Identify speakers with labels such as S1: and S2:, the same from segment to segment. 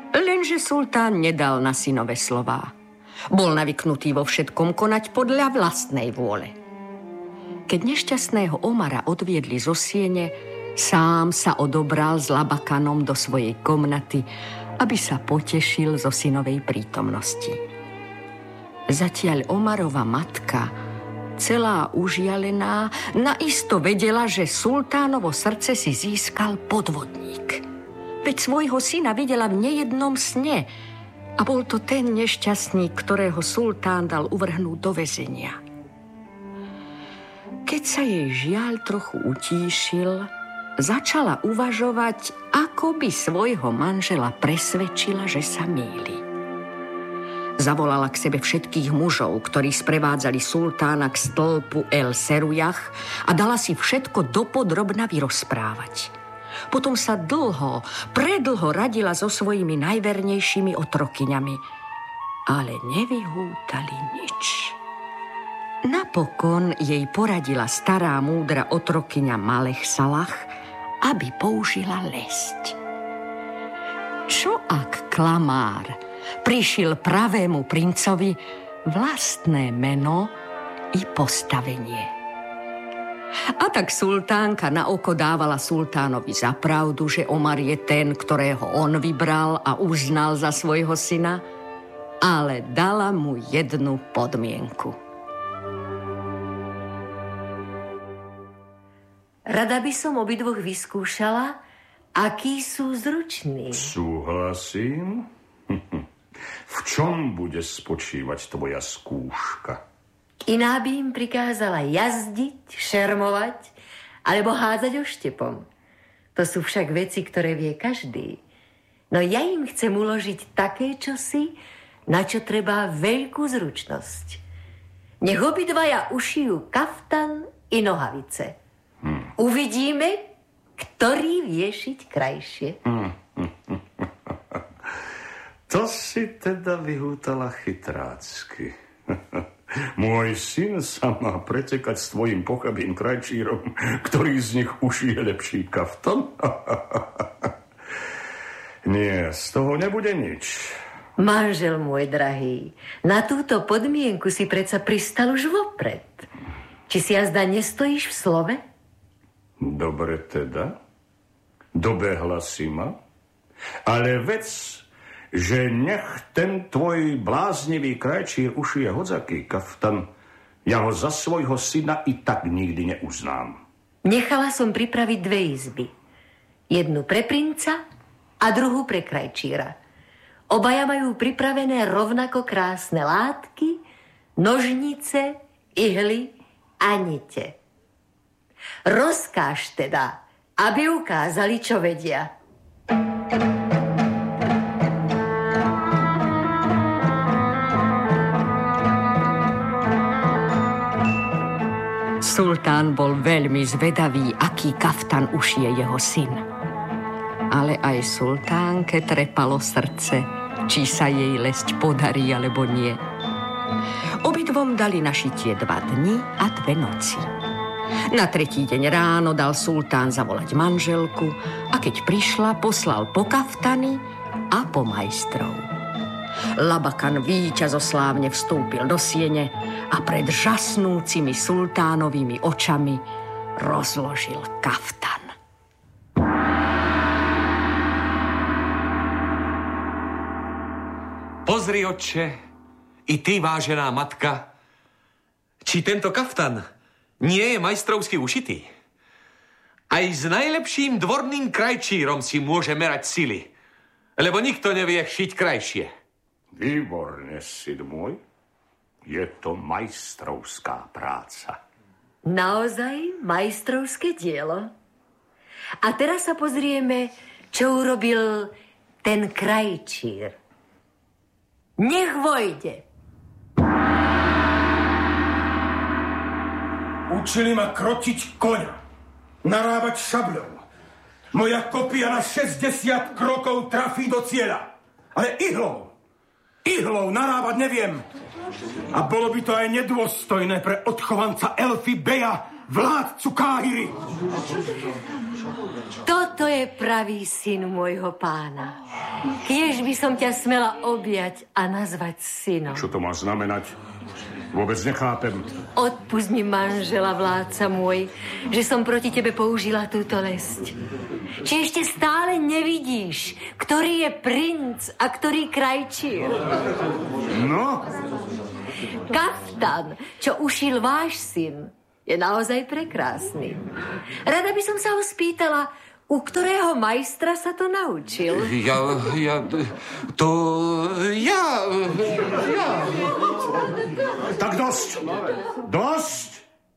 S1: Lenže sultán nedal na synové slová. Bol navyknutý vo všetkom konať podľa vlastnej vôle. Keď nešťastného Omara odviedli zo siene, sám sa odobral s Labakanom do svojej komnaty, aby sa potešil zo synovej prítomnosti. Zatiaľ Omarova matka, celá užialená, naisto vedela, že sultánovo srdce si získal podvodník. Veď svojho syna videla v nejednom sne a bol to ten nešťastník, ktorého sultán dal uvrhnúť do väzenia. Keď sa jej žiaľ trochu utíšil, začala uvažovať, ako by svojho manžela presvedčila, že sa mýli. Zavolala k sebe všetkých mužov, ktorí sprevádzali sultána k stĺpu El Serujah a dala si všetko dopodrobna vyrozprávať. Potom sa predlho radila so svojimi najvernejšími otrokyňami, ale nevyhútali nič. Napokon jej poradila stará múdra otrokyňa Malech Salah, aby použila lesť. Čo ak klamár prišiel pravému princovi vlastné meno i postavenie? A tak sultánka na oko dávala sultánovi za pravdu, že Omar je ten, ktorého on vybral a uznal za svojho syna, ale dala mu jednu podmienku.
S2: Rada by som obidvoch vyskúšala, akí sú zruční.
S3: Súhlasím. V čom bude spočívať tvoja skúška?
S2: Iná by im prikázala jazdiť, šermovať alebo hádzať oštepom. To sú však veci, ktoré vie každý. No ja im chcem uložiť také čosi, na čo treba veľkú zručnosť. Nech obidvaja ušijú kaftan i nohavice. Uvidíme, ktorý vie šiť krajšie.
S3: To si teda vyhútala chytrácky. Môj syn sa má pretekať s tvojim pochabým krajčírom, ktorý z nich ušije lepší kaftan? Nie, z toho nebude nič.
S2: Manžel môj drahý, na túto podmienku si predsa pristal už vopred. Či si jazda nestojíš v slove?
S3: Dobre teda, dobehla si ma, ale vec, že nech ten tvoj bláznivý krajčír ušije hodzaký kaftan, ja ho za svojho syna i tak nikdy neuznám.
S2: Nechala som pripraviť 2 izby. Jednu pre princa a druhú pre krajčíra. Obaja majú pripravené rovnako krásne látky, nožnice, ihly a nite. Rozkáž teda, aby ukázali, čo vedia.
S1: Sultán bol veľmi zvedavý, aký kaftan ušije jeho syn. Ale aj sultánke trepalo srdce, či sa jej lesť podarí, alebo nie. Obidvom dali na šitie 2 dni a 2 noci. Na 3. deň ráno dal sultán zavolať manželku a keď prišla, poslal po kaftany a po majstrov. Labakan víťazoslávne vstúpil do siene a pred žasnúcimi sultánovými očami rozložil kaftan.
S4: Pozri, otče, i ty, vážená matka, či tento kaftan nie je majstrovsky ušitý. Aj s najlepším dvorným krajčírom si môže merať sily, lebo nikto nevie šiť krajšie.
S3: Výborne, syn môj. Je to majstrovská práca.
S2: Naozaj majstrovské dielo. A teraz sa pozrieme, čo urobil ten krajčír. Nech vojde.
S5: Učili ma krotiť koňa, narábať šabľou. Moja kopia na 60 krokov trafí do cieľa. Ale ihlou narábať neviem. A bolo by to aj nedôstojné pre odchovanca Elfi Beja, vládcu Káhiry.
S2: Toto je pravý syn môjho pána. Kiež by som ťa smela objať a nazvať synom.
S3: Čo to má znamenať? Vôbec nechápem.
S2: Odpusť mi, manžela, vládca môj, že som proti tebe použila túto lesť. Či ešte stále nevidíš, ktorý je princ a ktorý krajčír?
S3: No?
S2: Kaftan, čo ušil váš syn, je naozaj prekrásny. Rada by som sa ho spýtala, u ktorého majstra sa to naučil?
S3: Tak dosť! Dosť!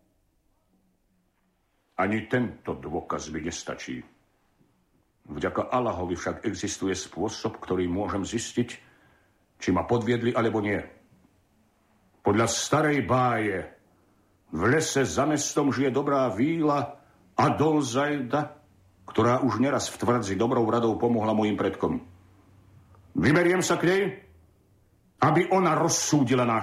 S3: Ani tento dôkaz mi nestačí. Vďaka Allahovi však existuje spôsob, ktorý môžem zistiť, či ma podviedli alebo nie. Podľa starej báje v lese za mestom žije dobrá víla Adolzaida, ktorá už neraz v tvrdzi dobrou radou pomohla mojim predkom. Vyberiem sa k nej, aby ona rozsúdila náš